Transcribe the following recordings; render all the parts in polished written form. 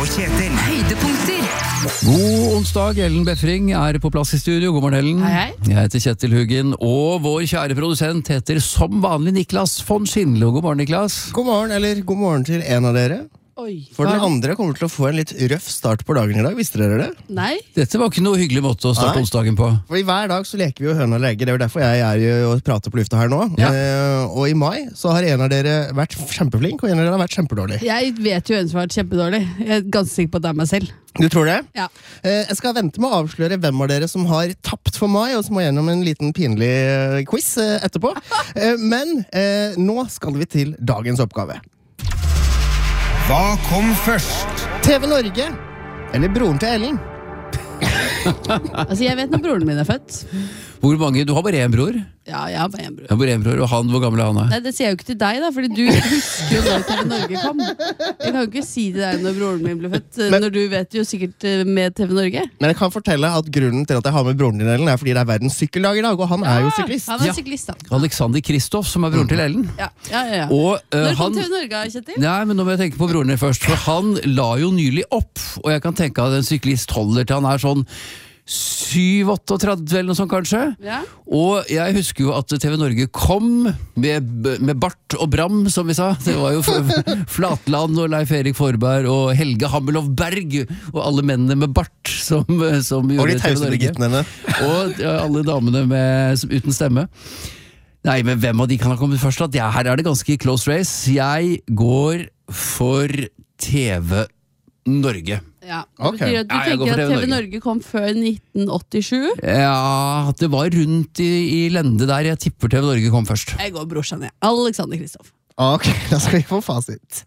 og Kjetil. Høydepunkter. God onsdag, Ellen Befring på plass i studio. God morgen, Ellen. Hei, hei. Jeg heter Kjetil Huggen, og vår kjære produsent heter som vanlig Niklas von Schindlo. God morgen, Niklas. God morgen, eller god morgen til en av dere. Oi. For den andre kommer til å få en litt røff start på dagen i dag, visste dere det? Nei. Dette var ikke noe hyggelig måte å starte Nei. onsdagen på. Fordi hver dag så leker vi jo høna og lege, det er jo derfor jeg er jo og prater på lufta her nå. Ja. Og i mai så har en av dere vært kjempeflink, og en av dere har vært kjempedårlig. Jeg vet jo en som har vært kjempedårlig. Jeg er ganske sikker på at det er meg selv. Du tror det? Ja. Jeg skal vente med å avsløre hvem av dere som har tapt for mai, og som må gjennom en liten pinlig quiz etterpå. Men nå skal vi til dagens oppgave. Hva kom først? TV Norge, eller broren til Ellen? Altså, jeg vet når broren min er født. Hvor mange? Du har bare én bror? Ja, jeg har bare en bror. Jeg har bare én bror, og han, hvor gammel er han? Nei, det sier jeg jo ikke til deg da, fordi du husker jo når TV Norge kom. Jeg kan jo ikke si til deg når broren min ble født, når du vet jo sikkert med TV Norge. Men jeg kan fortelle at grunnen til at jeg har med broren din, Ellen, er fordi det er verdens sykkeldag i dag, og han er jo syklist. Han er Ja. syklist da. Alexander Kristoff, som er broren til Ellen. Ja. Og Når kom han... TV Norge, Kjetil? Nei, men nå må jeg tenke på broren din først, for han la jo nylig opp, og jeg kan tenke at en syklist holder til han er sånn 7-38 eller noe sånt kanskje. Ja. Og jeg husker jo at TV Norge kom med Bart og Bram, som vi sa. Det var jo Flatland og Leif Erik Forberg og Helge Hammelov Berg og alle mennene med Bart som gjorde Og de TV tause Norge. begittene. Og alle damene uten stemme. Nei, men hvem av de kan ha kommet først? Her er det ganske close race. Jeg går for TV Norge. Ja. Ok. Det betyr at du Ja, jeg går tenker for at TV TV Norge kom før 1987? Ja, det var rundt i lende der. Jeg tipper TV Norge kom først. Jeg går brorsan, jeg. Alexander Kristoff. Ok, da skal vi få fasit.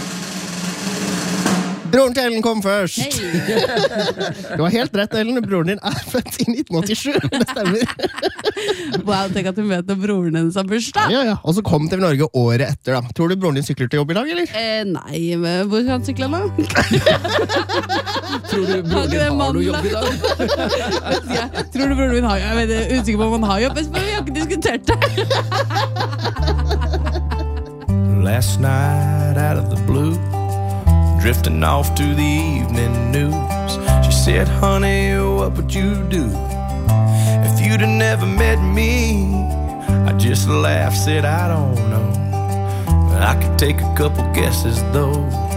Broren til Ellen kom først. Hei! Du har helt rett, Ellen. Broren din er født i 1987. Det stemmer. Wow, tenk at du vet når broren hennes har bursdag. Ja. Og så kom TV Norge året etter, da. Tror du broren din sykler til jobb i dag, eller? Nei, men hvor skal han sykle da? Tror du broren din har noe jobb i dag? Tror du broren min har jobb? Jeg er usikker på om han har jobb, men vi har ikke diskutert det. Last night out of the blue, drifting off to the evening news. She said, honey, what would you do if you'd have never met me? I just laughed, said, I don't know. I could take a couple guesses though.